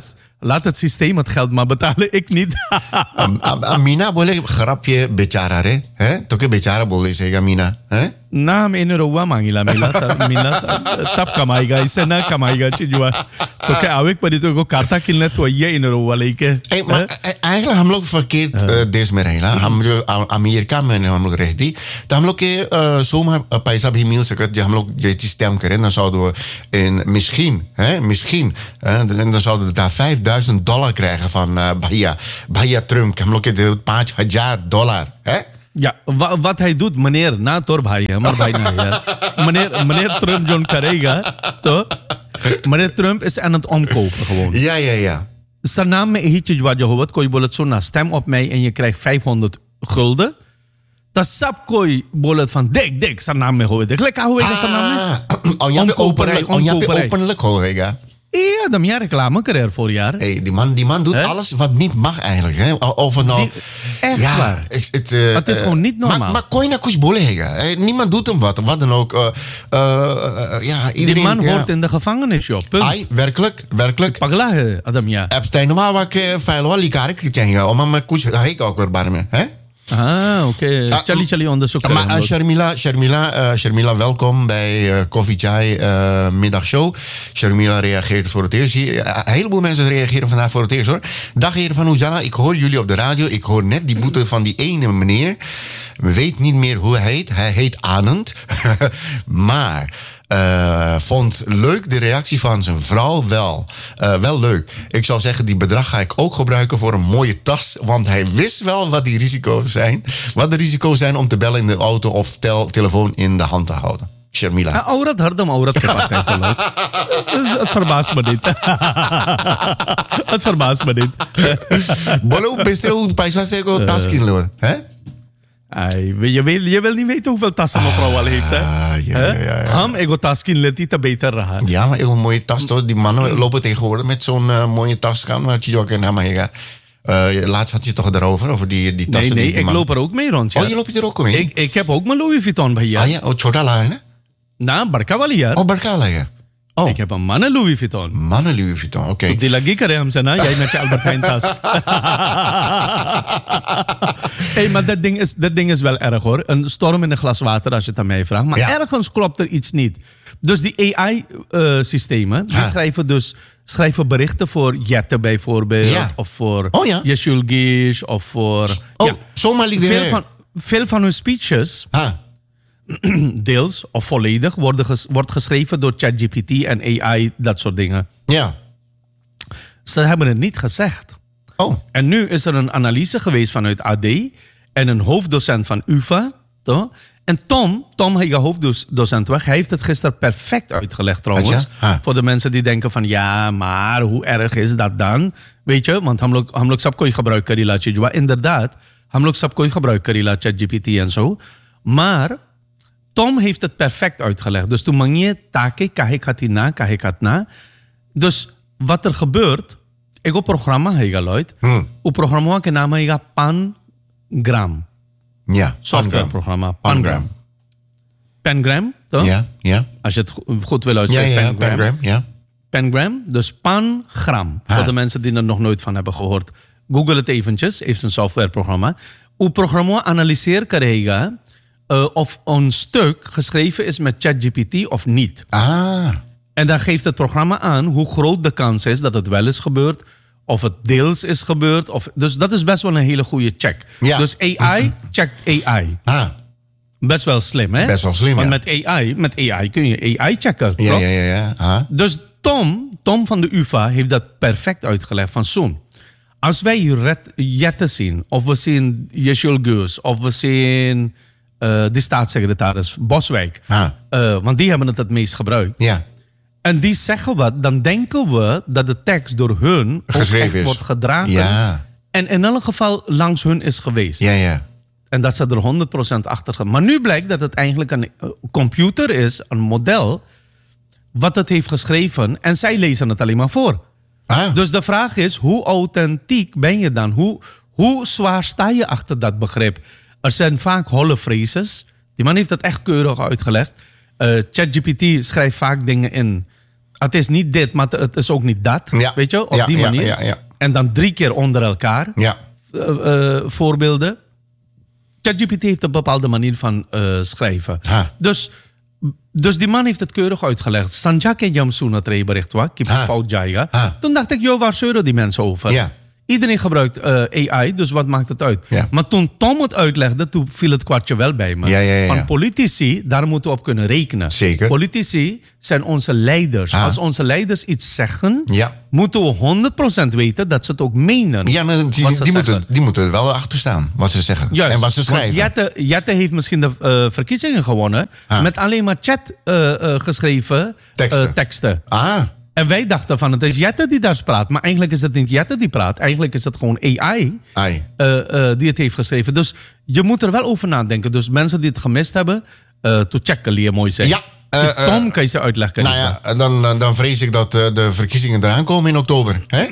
Laat het systeem het geld maar betalen, ik niet. Am- am- Amina boleh grapje bicara, hè? Hè? Toke bicara boleh zeggen, Amina. Hè? Naam in Euro mangila mila ta- mila ta- tap kamaiga ise na kamaiga chijua. तो क्या आवेग पर तो को काटा किलने तो ये इन रो वाले के Hey, maar e- eigenlijk हम लोग verkeerd uh, देश में रहेला हम जो अ- अमेरिका में हम लोग रहती तो हम लोग के uh, zomaar uh, पैसा भी मिल सकत जो हम लोग जे systeem keren dan zouden we in misschien hè misschien hè, dan dan zouden we daar vijfduizend dollar krijgen van uh, Bahia Bahia Trump हम लोग के दे पाँच हजार dollar hè. Ja, wa- wat hij doet, meneer, na Tor भाई है हमारे भाई नहीं है meneer meneer Trump जो करेगा तो meneer Trump is aan het omkopen gewoon. Ja, ja, ja. Zijn naam met een hitje wat je hoort, kon je bollet zo stem op mij en je krijgt vijfhonderd gulden. Dat sap kooi bollet van dik dik zijn naam mee hoort. Lekker hoe is zijn naam? Ah, oh, jij bent Omkoperij, openlijk, oh, jij bent omkoperij. openlijk hoor, Ja, dan jaar reclame carrière voor jaar. Hey, die man, die man doet Hè? alles wat niet mag eigenlijk. Hè? O- Of het nou... Die- echt ja, waar. ik- Het, eh, Het is eh, gewoon niet normaal. Maar, maar kon je naar kus boleh hega? Eh, Niemand doet hem wat. Wat dan ook. Eh, eh, eh, ja, iedereen... Die man ja. hoort in de gevangenis, joh. Punt. Ai, werkelijk, werkelijk. Pagla, Adam, ja. Epstein, normaal wat ik feil wel likarik kichenga. Om maar kus hega ook weer barmen. Hè? Ah, oké. Ah, Chali chali onderzoek. Maar uh, Sharmila, Sharmila, uh, Sharmila, welkom bij uh, Koffie Chai uh, middagshow. Sharmila reageert voor het eerst. Hier, uh, een heleboel mensen reageren vandaag voor het eerst hoor. Dag heren van Hoezana, ik hoor jullie op de radio. Ik hoor net die boete van die ene meneer. We weet niet meer hoe hij heet. Hij heet Anand. maar... Uh, vond leuk de reactie van zijn vrouw wel. Uh, wel leuk. Ik zou zeggen, die bedrag ga ik ook gebruiken voor een mooie tas. Want hij wist wel wat die risico's zijn. Wat de risico's zijn om te bellen in de auto of tel, telefoon in de hand te houden. Sharmila. Ah, aurat hardam aurat ke paas tijd te leuk. Het verbaast me niet. Het verbaast me niet. Bolo, best hoe paisa sego taskin lo. Hè? Ai, je, wil, je wil niet weten hoeveel tassen mevrouw al heeft, hè? Ah, ja, ja, ja, ja. Ham ego taskin leti te beter raha. Ja, maar een mooie tas toch? Die mannen lopen tegenwoordig met zo'n uh, mooie tas gaan. Maar je ook in Hamega. Uh, laatst had je het toch erover, over die, die Nee, tassen. nee, die, die ik man- loop er ook mee rond, ja. Oh, je loopt er ook mee? Ik, ik heb ook mijn Louis Vuitton bij Ah je. ja, oh, Chodala, hè? Na, barka wali jaar. Oh, Barkala, ja. Oh, Ik heb een mannen Louis Vuitton. mannen Louis Vuitton, oké. Op die lagi kare hem zijn, jij met je Albert Heijn tas. Hey, maar dat ding, is, dat ding is wel erg hoor. Een storm in een glas water als je het aan mij vraagt. Maar Ja. ergens klopt er iets niet. Dus die A I-systemen, die Ah. schrijven dus schrijven berichten voor Jette bijvoorbeeld. Ja. Of voor Oh ja. Yeshul Gish. Of voor... Oh, ja. zomaar liep veel, weer. van, veel van hun speeches, Ah, deels of volledig, worden ges, wordt geschreven door ChatGPT en A I, dat soort dingen. ja. Ze hebben het niet gezegd. Oh, En nu is er een analyse geweest vanuit A D en een hoofddocent van U vA. Toch? En Tom, Tom hij hoofddocent weg, hij heeft het gisteren perfect uitgelegd trouwens. Atja? Ah. Voor de mensen die denken van ja, maar hoe erg is dat dan? Weet je, want hamlok hamlok sab koi gebruik kari la chijwa. Inderdaad, hamlok sab koi gebruik kari la ChatGPT en zo. Maar Tom heeft het perfect uitgelegd. Dus toen mangje take kahik hatina, kahik hatna. Dus wat er gebeurt, ik op programma hega Lloyd. Hmm. O programma ke naam hega Pangram. ja. Softwareprogramma. Pangram. Pangram, toch? Ja, ja. Als je het go- goed wil Ja, uitspreken. ja, Pangram, ja. Pangram, dus Pangram. Ah. Voor de mensen die er nog nooit van hebben gehoord. Google het eventjes, heeft een softwareprogramma. Uw programma analyseert karega uh, of een stuk geschreven is met ChatGPT of niet. Ah, En dan geeft het programma aan hoe groot de kans is dat het wel is gebeurd. Of het deels is gebeurd. Of, dus dat is best wel een hele goede check. Ja. Dus A I checkt A I. ah. Best wel slim, hè? Best wel slim, Want ja. met A I, met A I kun je A I checken. Ja, toch? ja, ja, ja. Ah. Dus Tom, Tom van de U vA heeft dat perfect uitgelegd. Van zo'n, als wij Ret- Jette zien, of we zien Yeshul Geus, of we zien uh, de staatssecretaris Boswijk. Ah. Uh, want die hebben het het meest gebruikt. Ja. En die zeggen wat, dan denken we dat de tekst door hun ook Geschreven echt is. wordt gedragen. Ja. En in elk geval langs hun is geweest. Ja, ja. En dat ze er honderd procent achter gaan. Maar nu blijkt dat het eigenlijk een eh, computer is, een model, wat het heeft geschreven. En zij lezen het alleen maar voor. Ah. Dus de vraag is, hoe authentiek ben je dan? Hoe, hoe zwaar sta je achter dat begrip? Er zijn vaak holle phrases. Die man heeft het echt keurig uitgelegd. Uh, ChatGPT schrijft vaak dingen in Het is niet dit, maar het is ook niet dat. Ja. Weet je, op Ja, die ja, manier. ja, ja. En dan drie keer onder elkaar. Ja. Uh, uh, voorbeelden. ChatGPT heeft een bepaalde manier van uh, schrijven. Ha. Dus, dus die man heeft het keurig uitgelegd. Sanjak en Jamsuna tre bericht wa, kip Ha. fout jaiga. Ha. Toen dacht ik, joh, waar zeuren die mensen over? Ja. Iedereen gebruikt uh, A I, dus wat maakt het uit? Ja. Maar toen Tom het uitlegde, toen viel het kwartje wel bij me. Ja, ja, ja. Van politici, daar moeten we op kunnen rekenen. Zeker. Politici zijn onze leiders. Ha. Als onze leiders iets zeggen, Ja. moeten we honderd procent weten dat ze het ook menen. Ja, nou, die, wat ze die, zeggen. moeten, die moeten er wel achter staan, wat ze zeggen. Juist. En wat ze schrijven. Want Jette, Jette heeft misschien de uh, verkiezingen gewonnen Ha. met alleen maar chat uh, uh, geschreven Teksten. uh, teksten. Ah, En wij dachten van het is Jette die daar praat. Maar eigenlijk is het niet Jette die praat. Eigenlijk is het gewoon A I ai. uh, uh, die het heeft geschreven. Dus je moet er wel over nadenken. Dus mensen die het gemist hebben, uh, to checken, leer mooi zeggen. Ja, uh, uh, Tom, kan je ze uitleggen? Nou ja, dan, dan, dan vrees ik dat uh, de verkiezingen eraan komen in oktober. Hè?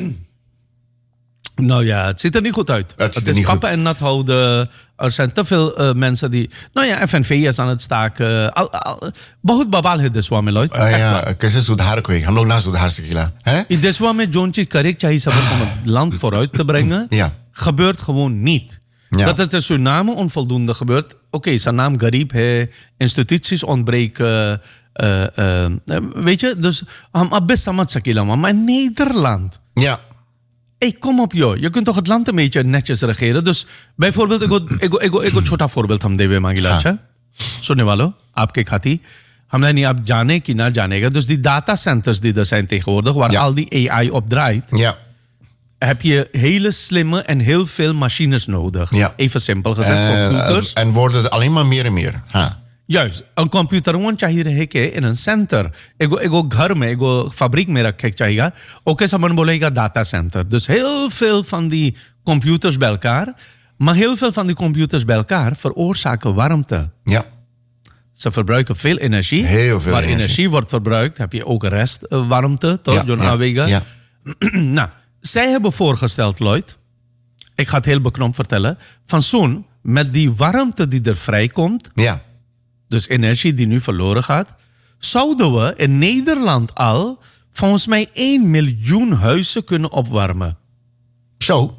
Nou ja, het ziet er niet goed uit. Het ziet er is niet kappen goed. en nat houden. Er zijn te veel uh, mensen die... Nou ja, F N V is aan het staken. Al, al, bahut babal है देशवा में लोग. Uh, ja, कैसे सुधार कोई हम लोग ना सुधार सकेला hè? In देशवा में जोन चीज correct चाहिए सब om het land vooruit te brengen, Ja. gebeurt gewoon niet. Ja. Dat het in Suriname onvoldoende gebeurt. Oké, okay, zijn naam Garib, he, instituties ontbreken. Uh, uh, uh, weet je, dus हम best samat sakila, maar in Nederland. Ja. Hey, kom op joh. Je kunt toch het land een beetje netjes regeren. Dus bijvoorbeeld, ego, ego, ego, ego छोटा voorbeeld हम देवे मांगी लाचा. सुनने वालों, आपके खाती हमने नहीं आप जाने की ना जानेगा. Dus die datacenters die er zijn tegenwoordig, waar Ja. al die A I op draait, Ja. heb je hele slimme en heel veel machines nodig. Ja. Even simpel gezegd, En, computers. en worden er alleen maar meer en meer. Ha. Juist, een computer gewoon चाहिए रहे के in een center. एगो एगो घर में एगो fabriek में रखे चाहिए. Oké, समन बोलेगा data center. Dus heel veel van die computers bij elkaar. Maar heel veel van die computers bij elkaar veroorzaken warmte. Ja. Ze verbruiken veel energie. Heel veel Waar energie. energie wordt verbruikt, heb je ook restwarmte. Toch, Ja, John ja, Awega? ja. Nou, zij hebben voorgesteld, Lloyd. Ik ga het heel beknopt vertellen. Van zo'n, met die warmte die er vrijkomt. Ja. Dus energie die nu verloren gaat. Zouden we in Nederland al volgens mij één miljoen huizen kunnen opwarmen. Zo.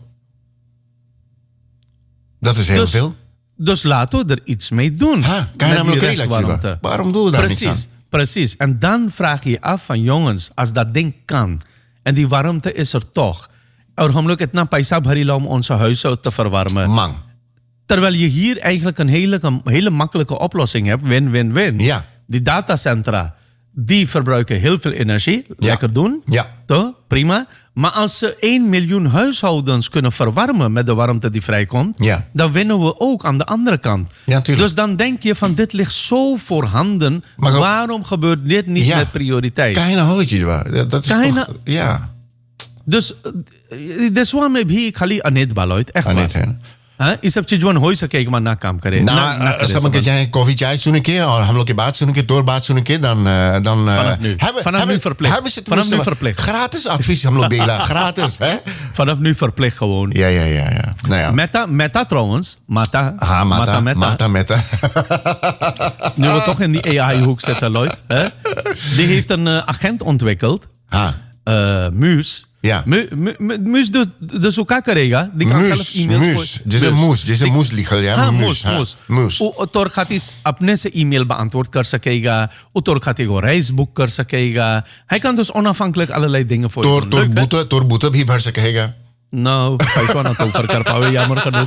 Dat is heel Dus- veel. Dus laten we er iets mee doen. Ha, kan je met namelijk die relatief. restwarmte. Waarom doen we daar niks Precies, aan? precies. En dan vraag je je af van jongens, als dat ding kan en die warmte is er toch. और हम लोग इतना पैसा भरीला om onze huizen te verwarmen. Man. Terwijl je hier eigenlijk een hele, een hele makkelijke oplossing hebt. Win, win, win. Ja. Die datacentra, die verbruiken heel veel energie. Lekker doen. Ja. Toch? Prima. Maar als ze één miljoen huishoudens kunnen verwarmen met de warmte die vrijkomt, Ja. dan winnen we ook aan de andere kant. Ja, tuurlijk. Dus dan denk je van dit ligt zo voorhanden. Maar ook- waarom gebeurt dit niet Ja. met prioriteit? Kahina hoitje waar. Dat is Kahina- toch... Ja. Dus deswa में भी खाली अनेत बालोइत echt Ah, net, waar. hè. हाँ, ये सब चीज वन हो ही सकेगा मत ना काम करे Nou, ना, ना uh, करे zeg maar सब। dat jij koffie चाय सुनेके और हम लोग की बात सुनेके door baat सुनेके dan uh, dan uh, Vanaf nu. hebben, Vanaf hebben, nu verplicht. hebben ze het Vanaf nu moesten- verplicht. gratis advies हम लोग delen gratis hè. Vanaf nu verplicht gewoon. Ja ja ja ja. Nou ja. Meta, Meta trouwens, Mata, Ha, mata, Meta, mata, meta. nu we toch in die A I-hoek zitten, Lloyd, hè? Die heeft een uh, agent ontwikkeld, Ha. uh, Muus. Ja. Mu, mu, mu, Muus de, de zoeka kरेगा, die kan zelf Moes, e-mails moes. जैसे मूस, जैसे मूस लिखल है हाँ मूस, मूस हाँ, मूस मूस. वो तौर खातिर अपने से ईमेल beantwoord कर सकेगा वो तौर खातिर वो reis boek कर सकेगा hij kan dus onafhankelijk allerlei dingen voor je Door doen. door Leuk, hè? boete, door boete भी भर सकेगा. Nou, पैसा ना तो ऊपर कर पावे jammer genoeg.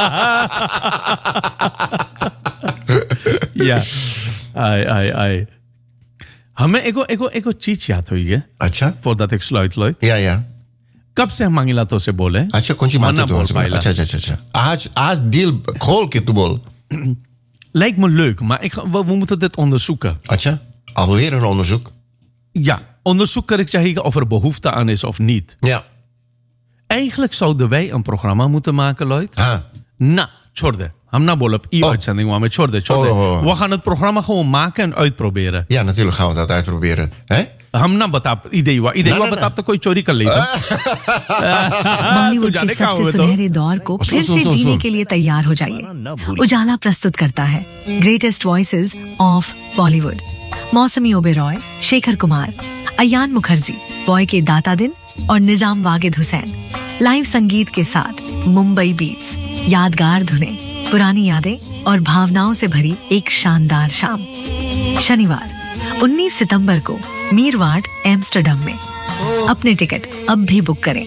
ja, ai ai ai. हमें एगो एगो एगो चीज याद हुई है अच्छा voordat ik sluit Lloyd. या या कब से हम मांगिला तो से बोले अच्छा कौन सी बात Manna है तो बोल पाइला. अच्छा अच्छा अच्छा अच्छा आज आज दिल खोल के तू बोल. lijkt me leuk maar ik, ga- we, we moeten dit onderzoeken. अच्छा alweer een onderzoek. Ja, onderzoek kan ik zeggen of er behoefte aan is of niet. Ja. Eigenlijk zouden wij een programma moeten maken, Lloyd. Ha. Na, chorde. हम ना बोल ई-uitzending maar met chorde, chorde. Oh, oh, oh. We gaan het programma gewoon maken en uitproberen. Ja, natuurlijk gaan we dat uitproberen. Hè? हम ना बता idee हुआ idee ना, हुआ ना, बता तो कोई चोरी कर लेगा बॉलीवुड जाने के कहाँ सबसे हुए तो? सुनहरे दौर को सुन, फिर सुन, से सुन, जीने सुन। के लिए तैयार हो जाइए। उजाला प्रस्तुत करता है ग्रेटेस्ट वॉइसेस ऑफ बॉलीवुड। मौसमी ओबेरॉय, शेखर कुमार, अयान मुखर्जी, बॉय के दाता दिन और निजाम वागिद हुसैन लाइव संगीत के साथ मुंबई बीट्स, यादगार धुनें, पुरानी यादें और भावनाओं से भरी एक शानदार शाम। शनिवार उन्नीस सितंबर को मीरवाड एम्स्टर्डम में। अपने टिकट अब भी बुक करें।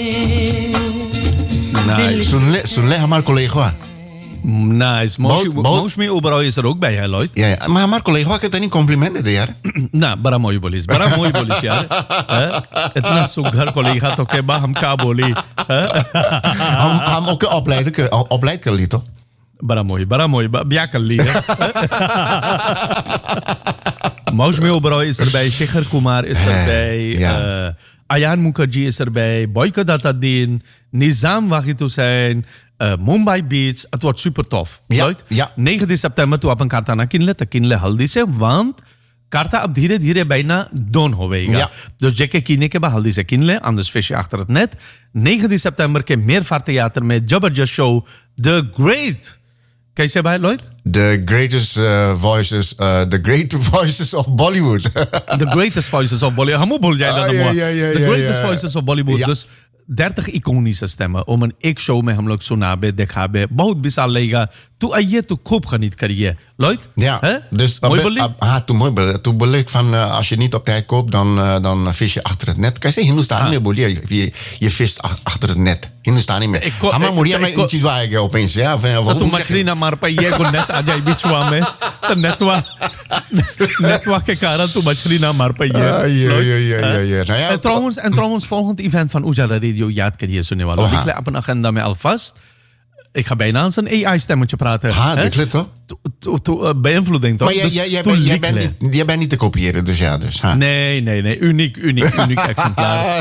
Nice. Sulle, sulle hamar collega. Nice. Most me overal is er ook bij, hè, Lloyd? Ja, ja. Maar hamar collega के तनी कॉम्प्लीमेंट दे यार. ना बड़ा मोई बोलिस, बड़ा मोई बोलिस यार. इतना सुघर collega तो के बा हम क्या बोली? हम हम ओके opleid कर opleid कर ली तो. बड़ा मोई, बड़ा मोई, ब्याह कर ली है. Most me overal is er bij, Shekhar Kumar is er bij. Ja. Ayan Mukherjee is erbij, Boyka Datadin, Nizam Wahid Hussain, uh, Mumbai Beats. Het wordt super tof. Ja, ja. negentien september तो अपन karta na Kinley तो किनले हल्दी से want karta अब धीरे धीरे bijna don होवेगा. Ja. Dus जेके किने के बाद हल्दी से Kinley, anders vis je achter het net. negentien september के Meervaart Theater met जबरदस्त show The Great. कैसे भाई Lloyd? The greatest uh, voices, uh, the great voices of Bollywood. The greatest voices of Bollywood. हम भूल जाए Ah, ja, ja, ja, The ja, greatest ja. voices of Bollywood. Ja. Dus dertig iconische stemmen om een एक show में हम लोग सुनाबे दिखाबे बहुत विशाल लगेगा. तू आइए तो खूब गeniet करिए. Lloyd? Ja, Hè? dus Mooi uh, Bolly? uh, ah, toen mooi Bolly. Toen Bolly ik van uh, als je niet op tijd koopt, dan, uh, dan vis je achter het net. Kan je zeggen, Hindustan niet Bolly, je, je, je vist ach- achter het net. Hindustan niet meer. Ik ko- Ah, maar ik- moet je ik- mij ik ko- iets waar opeens, ja? Of, uh, तो hoe तू zeg je- मछली ना मार पाई ये को नेट आ जाए बिचवा में तो नेटवा नेटवा के कारण तू मछली ना मार पाई है. Ah, ja, ja, ja, ja, ja. Nou ja, En trouwens, en trouwens, volgend event van Ujala Radio याद करिए सुनने वालों. Oh, Ik ha. leg op een agenda met alvast. Ik ga bijna aan zijn A I-stemmetje praten. Ha, hè? dat klopt toch? To- to- to- uh, Beïnvloeding toch? Maar jij, Dus jij, jij, to bent- jij, likle. bent niet, jij bent niet te kopiëren, dus ja. Dus, ha. Nee, nee, nee. Uniek, uniek, uniek exemplaar.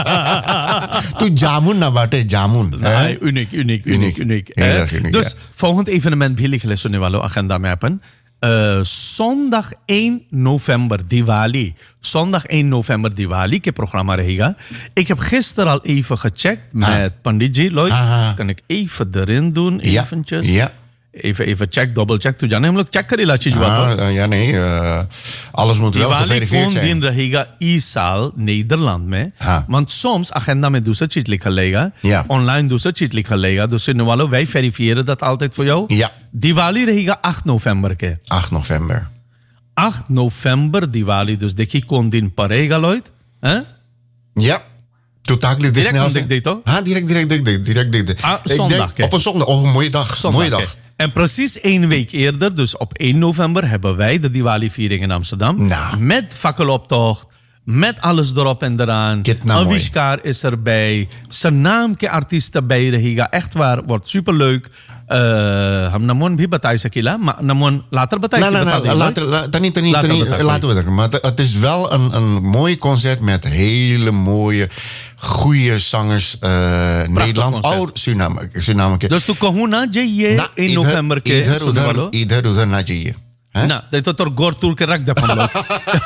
Toen jamun na bate, jamun. Nee, uniek, uniek, uniek, uniek. Heel hè? erg uniek, Dus ja. volgend evenement भी लिख ले सुनने वालों agenda में अपन. Uh, zondag één november Diwali. Zondag één november Diwali के programma रहेगा. Ik heb gisteren al even gecheckt met Panditji Lloyd. Ah. Kan ik even erin doen, Ja, eventjes. ja. Even, even check, double check. Tu जाने हम लोग check करेला चीज बात. Ah, uh, ja, nee. Uh, alles moet wel Diwali geverifieerd कौन zijn. दिन रहेगा इस साल नीदरलैंड में. हाँ. Want soms agenda में दूसरा चीज लिखा रहेगा. Ja. Online दूसरा चीज लिखा रहेगा. Dus सुनने वालों wij verifiëren dat altijd voor jou. Ja. Diwali रहेगा acht november के. acht november. acht november Diwali. Dus देखिए कौन दिन पड़ेगा Lloyd? Huh? Ja. Totaal dit Direct snel. om dik dit, toch? Ha, direct, direct, direct, direct, direct. Ah, Ik zondag, denk, hè? op een zondag. Oh, een mooie dag. Zondag, mooie hè. dag. En precies één week eerder, dus op één november, hebben wij de Diwali-viering in Amsterdam. Nou. Met fakkeloptocht, met alles erop en eraan. Kitna mooi. Avishkar is erbij. Zijn naam के artiest erbij रहेगा. Echt waar, wordt superleuk. Uh, हम नमोन भी बताई सकीला, maar नमोन later बताई Nee, कि nee, बता nee. देंगे. Later, la- dan niet, dan niet, Later dan niet, bedankt. laten we het. Maar het- het is wel een, een mooi concert met hele mooie, goede zangers. Uh, Nederland, concert. और Suriname. Suriname के. Dus tu कहूँ ना जे ये ना, in इधर- november के इधर सुनने उधर वालों. इधर उधर ना चाहिए हैं? ना नहीं तो तोर गोर तूर के रख दे हम लोग.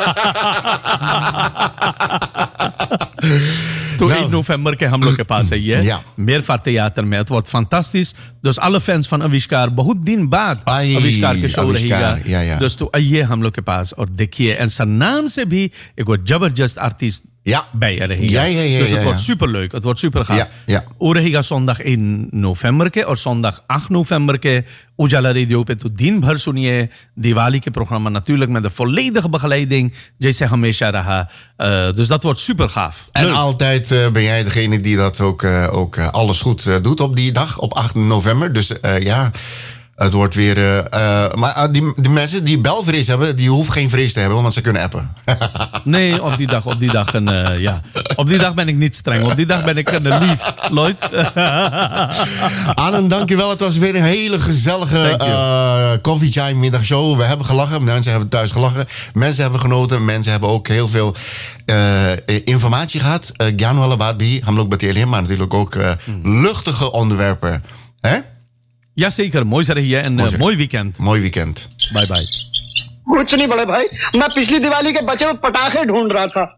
तो Nou. één november के हम लोग के पास है ये. Ja. Meervaart Theater में. Het wordt fantastisch. Dus alle fans van Avishkar, बहुत दिन बाद Ai, Avishkar के show Avishkar, रहेगा. ja, ja. Dus तो आइए हम लोग के पास और देखिए. En zijn naam से भी एक जबरदस्त artiest Ja. bij je रहेगा. Ja, ja, ja, Dus ja, het ja. wordt superleuk. Het wordt super gaaf. Ja, ja. और रहेगा zondag één november के और zondag acht november के Ujala Radio पे तो दिन भर सुनिए दिवाली के programma natuurlijk met de volledige begeleiding जैसे हमेशा रहा. Uh, dus dat wordt super gaaf. En Leuk. altijd uh, ben jij degene die dat ook, uh, ook uh, alles goed uh, doet op die dag, op acht november. Dus uh, ja, het wordt weer... Uh, uh, maar uh, die, die mensen die belvrees hebben, die hoeven geen vrees te hebben, want ze kunnen appen. Nee, op die dag, op die dag, een, uh, ja. Op die dag ben ik niet streng. Op die dag ben ik een lief, Lloyd. Anand, dankjewel. Het was weer een hele gezellige uh, Coffee Chime middagshow. We hebben gelachen. Mensen hebben thuis gelachen. Mensen hebben genoten. Mensen hebben ook heel veel uh, informatie gehad. Uh, Gyan wala baat bhi. Ham log batele, maar natuurlijk ook uh, luchtige onderwerpen. Hè? Jazeker, mooi zeg je en uh, mooi weekend. Mooi weekend. Bye bye. कुछ नहीं बड़े भाई, मैं पिछली दिवाली के बचे हुए पटाखे ढूंढ रहा था.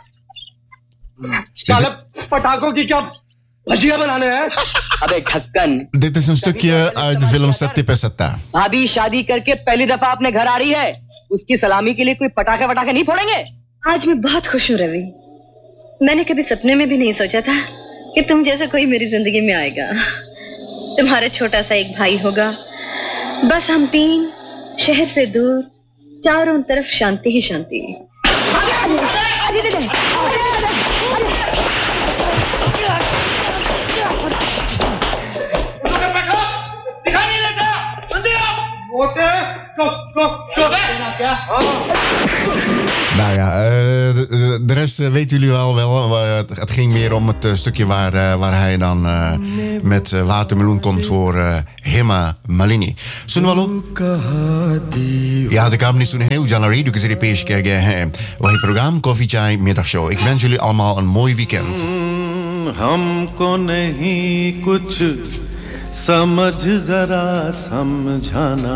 साले पटाखों की क्या भजिया बनाने हैं? अबे ढक्कन. Dit is een stukje uit de film Satti Pe Satta. भाभी शादी करके पहली दफा अपने घर आ रही है, उसकी सलामी के लिए कोई पटाखे वटाखे नहीं फोड़ेंगे? आज मैं बहुत खुश हूँ रवि। मैंने कभी सपने में भी नहीं सोचा था कि तुम जैसा कोई मेरी जिंदगी में आएगा। तुम्हारा छोटा सा एक भाई होगा। बस हम तीन शहर से दूर, चारों तरफ शांति ही शांति। Nou ja, uh, de, de rest uh, weten jullie al wel. Uh, het, het ging meer om het uh, stukje waar, uh, waar hij dan uh, met uh, watermeloen komt voor uh, Hema Malini. Sunwalo? Ja, de kamer is toen heel Januari. Dus ik heb gekeken. Waar het programma Koffie Chai Middagshow. Ik wens jullie allemaal een mooi weekend. हमको नहीं कुछ समझ जरा समझाना.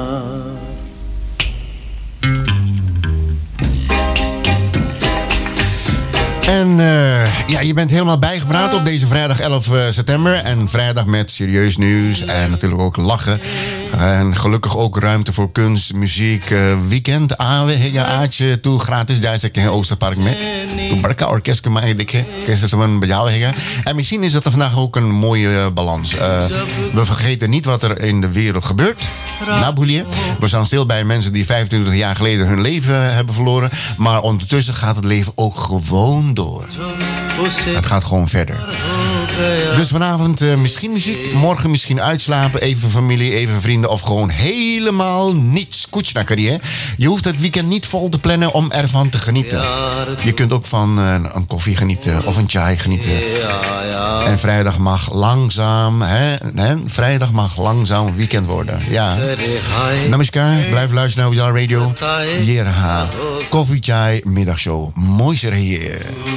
En uh, ja, je bent helemaal bijgepraat op deze vrijdag elf september. En vrijdag met serieus nieuws en natuurlijk ook lachen. En gelukkig ook ruimte voor kunst, muziek, uh, weekend. Ah, ja, aatje toe gratis. Daar zit ik in Oosterpark met. Toen barka orkest maar ik gisteren bij jou heen. En misschien is dat er vandaag ook een mooie uh, balans. Uh, we vergeten niet wat er in de wereld gebeurt. Naboelie. We staan stil bij mensen die vijfentwintig jaar geleden hun leven hebben verloren. Maar ondertussen gaat het leven ook gewoon door. Het gaat gewoon verder. Dus vanavond uh, misschien muziek, morgen misschien uitslapen, even familie, even vrienden of gewoon helemaal niets. Koetsnakkeri, je hoeft het weekend niet vol te plannen om ervan te genieten. Je kunt ook van uh, een koffie genieten of een chai genieten. En vrijdag mag langzaam, hè, hè, vrijdag mag langzaam weekend worden. Ja. Namaskar, blijf luisteren naar Ujala Radio. Hier ha, Koffie Chai Middagshow. Mooi zeg hier.